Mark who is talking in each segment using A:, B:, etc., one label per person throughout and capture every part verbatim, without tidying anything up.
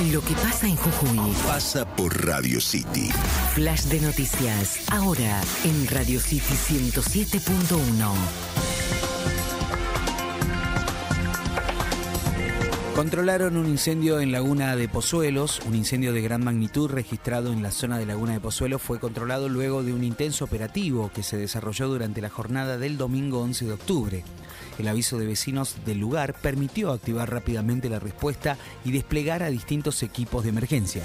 A: Lo que pasa en Jujuy
B: pasa por Radio City.
A: Flash de noticias, ahora en Radio City ciento siete punto uno.
C: Controlaron un incendio en Laguna de Pozuelos. Un incendio de gran magnitud registrado en la zona de Laguna de Pozuelos fue controlado luego de un intenso operativo que se desarrolló durante la jornada del domingo once de octubre. El aviso de vecinos del lugar permitió activar rápidamente la respuesta y desplegar a distintos equipos de emergencia.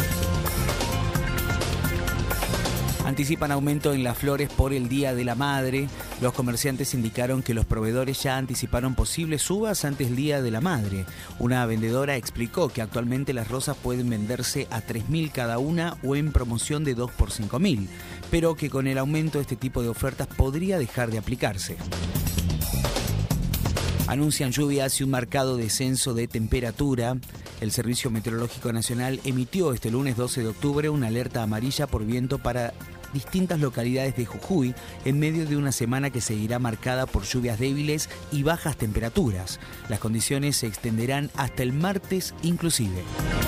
C: Anticipan aumento en las flores por el Día de la Madre. Los comerciantes indicaron que los proveedores ya anticiparon posibles subas antes del Día de la Madre. Una vendedora explicó que actualmente las rosas pueden venderse a tres mil cada una o en promoción de dos por cinco mil, pero que con el aumento este tipo de ofertas podría dejar de aplicarse. Anuncian lluvias y un marcado descenso de temperatura. El Servicio Meteorológico Nacional emitió este lunes doce de octubre una alerta amarilla por viento para distintas localidades de Jujuy en medio de una semana que seguirá marcada por lluvias débiles y bajas temperaturas. Las condiciones se extenderán hasta el martes inclusive.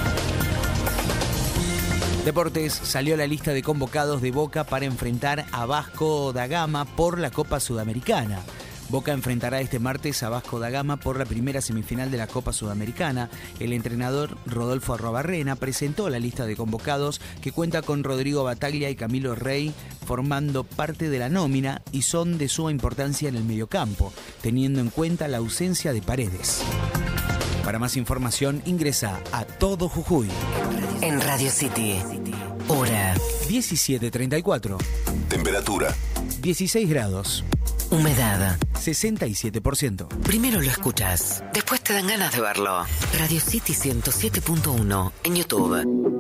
C: Deportes, salió la lista de convocados de Boca para enfrentar a Vasco da Gama por la Copa Sudamericana. Boca enfrentará este martes a Vasco da Gama por la primera semifinal de la Copa Sudamericana. El entrenador Rodolfo Arruabarrena presentó la lista de convocados que cuenta con Rodrigo Bataglia y Camilo Rey formando parte de la nómina y son de suma importancia en el mediocampo, teniendo en cuenta la ausencia de Paredes. Para más información ingresa a Todo Jujuy.
A: En Radio City, hora
C: diecisiete treinta y cuatro.
B: Temperatura
C: dieciséis grados.
A: Humedad
C: sesenta y siete por ciento.
A: Primero lo escuchas, después te dan ganas de verlo. Radio City ciento siete punto uno en YouTube.